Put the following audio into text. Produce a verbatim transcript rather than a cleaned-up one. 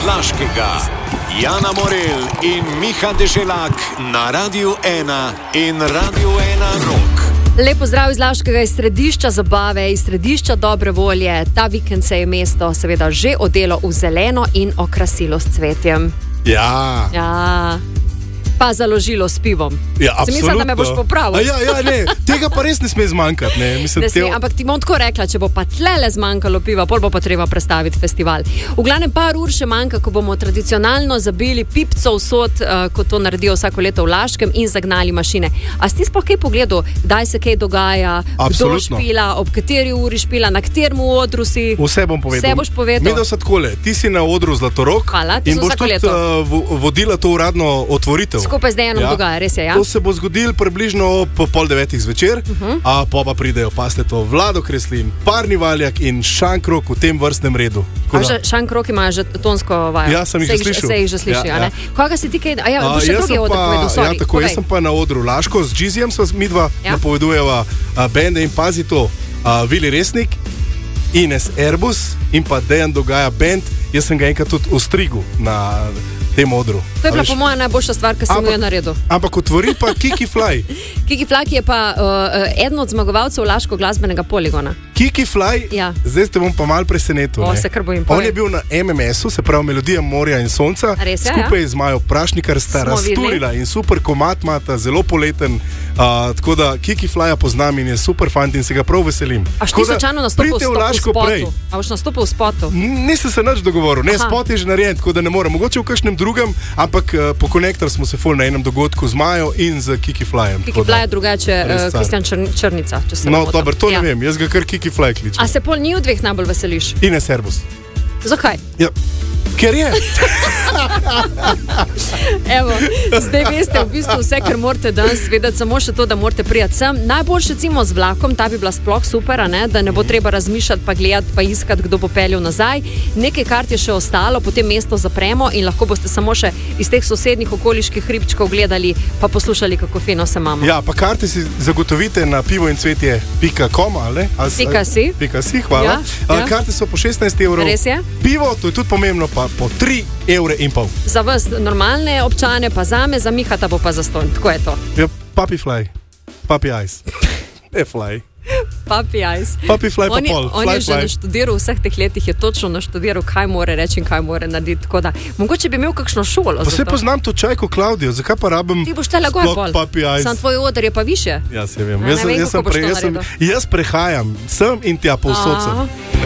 Laškega. Jana Morel in Miha Deželak na Radiu ena in Radiu ena Rock. Lepo zdrav iz Laškega, iz središča zabave, iz središča dobre volje. Ta vikend se je mesto seveda že odelo v zeleno in okrasilo s cvetjem. Ja. Ja. Pa založilo s pivom. Ja, absolutno. Mislim, da me boš popravil. Ja, ja, ne, tega pa res ne sme zmanjkati. Ne. Mislim, ne sme, te... Ampak ti bom tako rekla, če bo pa tlele zmanjkalo piva, pol bo pa treba prestaviti festival. V glavnem par ur še manjka, ko bomo tradicionalno zabili pipco vsot, uh, kot to naredijo vsako leto v Laškem in zagnali mašine. A si sploh kaj pogledal, kdaj se kaj dogaja, absolutno. Kdo špila, ob kateri uri špila, na katerem odru si? Vse bom povedal. Vse boš povedal. Mi da se takole, ti si na odru Zlatorog. Hvala, ti in boš tudi uh, vodila to uradno otvoritev. Skupaj z Dejanom ja. Dogaja, res je, ja? To se bo zgodilo približno po pol devetih zvečer, uh-huh. a pa pa pridejo, pasle to, Vlado Kreslin, Parni Valjak in Šankrok v tem vrstnem redu. A že Šankrok ima že tonsko vajo? Ja, sem jih že slišal. Se jih že sliši, ja, a ne? Ja. Koga si ti kaj, a ja, boš še drugi odr povedal, sorry. Ja, tako, jaz sem pa na odru Laško, z Džizijem sva midva ja. napovedujeva uh, bende in pazi to, uh, Vili Resnik, Ines Erbus in pa Dejan Dogaja bend, jaz sem ga enkrat tudi ostrigel na tem odru. To je bila po moja najboljša stvar, ki sem jo naredil. Ampak otvori pa Kiki Fly. Kiki Fly je pa uh, eden od zmagovalcev Laško glasbenega poligona. Kiki Fly, ja. Zdaj te bom pa mal presenetil. O, se kar bojim. On je bil na M M S-u, se pravi Melodija morja in sonca, res, skupaj ja? z Majo Prašnikar sta razturila in super komat imata, zelo poleten. Uh, tako da Kiki Fly-a poznam in je super fant in se ga prav veselim. A ti slučajno nastopil v, v spotu? Prej. A boš nastopil v spotu? Nisem se nič dogovoril. Ne, Aha. spot je že narejen, tako da ne morem. Mogoče v kakšnem drugem, ampak uh, po Konektor smo se ful na enem dogodku z Majo in z Kiki Fly-em. Kiki Fly je drugače uh, Kristjan Čr Črnica, če se no, ne motim. No, dobro, to ja. ne vem. Jaz ga kar Kiki Fly kličem. A se pol njih dveh najbolj veseliš? Ines Erbus. Zakaj? Ja. Ker je. Evo, zdaj veste v bistvu vse, kar morate danes vedeti, samo še to, da morate prijeti sem. Najboljše recimo z vlakom, ta bi bila sploh super, ne? Da ne bo treba razmišljati, pa gledati, pa iskati, kdo bo peljal nazaj. Nekaj kart je še ostalo, potem mesto zapremo in lahko boste samo še iz teh sosednjih okoliških hribčkov gledali, pa poslušali, kako fino se imamo. Ja, pa karte si zagotovite na pivo in cvetje pika com, ali? Pika si. Pika si, hvala. Ja, ja. Karte so po šestnajst evrov. Res je. Pivo, to je tudi pomembno, pa po tri evre in pol. Za vas normalne občane, pa zame, za Mihata bo pa zastonj. Tako je to. Ja, Papi Fly. Papi Ice. Ne Fly. Papi Ice. Papi Fly on pa pol. Je, on fly, je že naštudiral v vseh teh letih, je točno naštudiral, kaj more reči in kaj more narediti. Tako da, mogoče bi imel kakšno šolo. Pa se poznam to čajko Klaudijo, zakaj pa rabim ti boš tele gor pol. Papi Ice. Sam tvoj oder je pa više. Ja, se vem. Ne, jaz, ne vem, jaz, sem pre, jaz, sem, jaz prehajam sem in tja povsod sem.